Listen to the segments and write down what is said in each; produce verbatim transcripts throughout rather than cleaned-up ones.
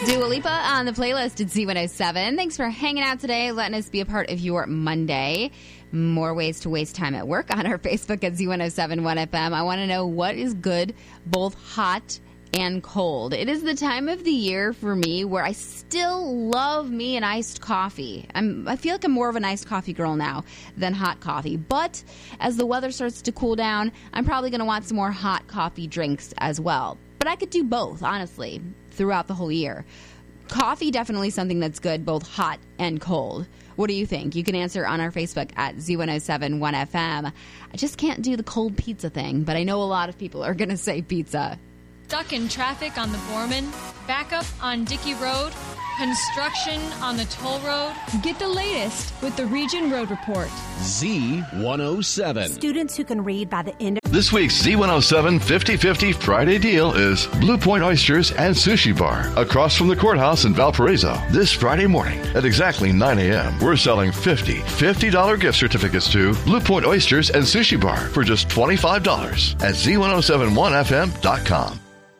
Dua Lipa on the playlist at Z one oh seven. Thanks for hanging out today, letting us be a part of your Monday. More ways to waste time at work on our Facebook at Z one oh seven one F M. I want to know what is good, both hot and cold. It is the time of the year for me where I still love me an iced coffee. I'm, I feel like I'm more of an iced coffee girl now than hot coffee. But as the weather starts to cool down, I'm probably going to want some more hot coffee drinks as well. But I could do both, honestly, throughout the whole year. Coffee, definitely something that's good, both hot and cold. What do you think? You can answer on our Facebook at Z one oh seven one F M. I just can't do the cold pizza thing, but I know a lot of people are going to say pizza. Stuck in traffic on the Borman, backup on Dickey Road, construction on the toll road. Get the latest with the Region Road Report. Z one oh seven. Students who can read by the end of this week's Z one oh seven fifty fifty Friday deal is Blue Point Oysters and Sushi Bar across from the courthouse in Valparaiso. This Friday morning at exactly nine a.m. we're selling fifty fifty dollars gift certificates to Blue Point Oysters and Sushi Bar for just twenty-five dollars at Z one oh seven one F M dot com.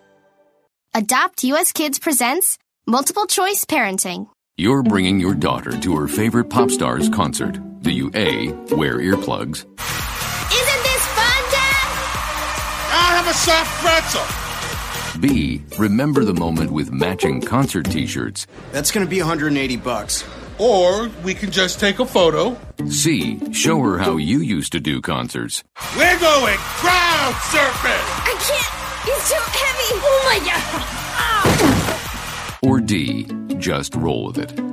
Adopt U S Kids presents Multiple Choice Parenting. You're bringing your daughter to her favorite pop star's concert. Do you A, wear earplugs? Isn't this fun, Dad? I have a soft pretzel. B, remember the moment with matching concert t-shirts. That's going to be one hundred eighty bucks. Or we can just take a photo. C, show her how you used to do concerts. We're going crowd surfing. I can't. It's too heavy. Oh, my God. Ah. Or D, just roll with it. Woo!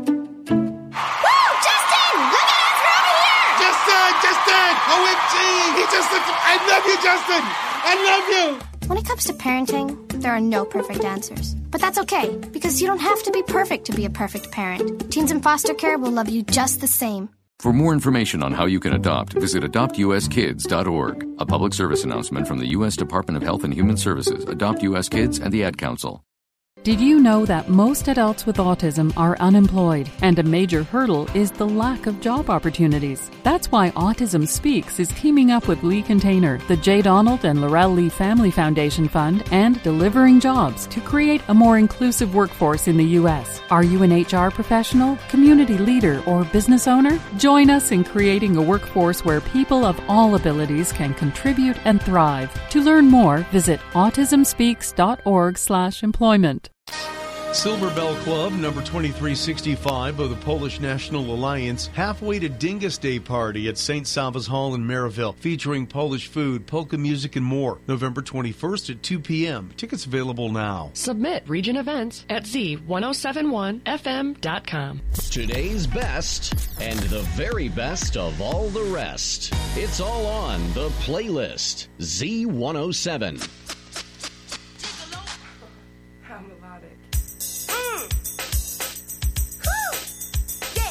Justin! Look at us! We're over here! Justin! Justin! O M G! He just looked... I love you, Justin! I love you! When it comes to parenting, there are no perfect answers. But that's okay, because you don't have to be perfect to be a perfect parent. Teens in foster care will love you just the same. For more information on how you can adopt, visit adopt u s kids dot org. A public service announcement from the U S Department of Health and Human Services, Adopt U S Kids, and the Ad Council. Did you know that most adults with autism are unemployed, and a major hurdle is the lack of job opportunities? That's why Autism Speaks is teaming up with Lee Container, the J. Donald and Laurel Lee Family Foundation Fund, and Delivering Jobs to create a more inclusive workforce in the U S. Are you an H R professional, community leader, or business owner? Join us in creating a workforce where people of all abilities can contribute and thrive. To learn more, visit autism speaks dot org slash employment. Silver Bell Club, number twenty-three sixty-five of the Polish National Alliance, halfway to Dingus Day party at Saint Sava's Hall in Maryville, featuring Polish food, polka music, and more. November twenty-first at two p.m. Tickets available now. Submit region events at Z one oh seven one F M dot com. Today's best and the very best of all the rest. It's all on the playlist. Z one oh seven. How melodic.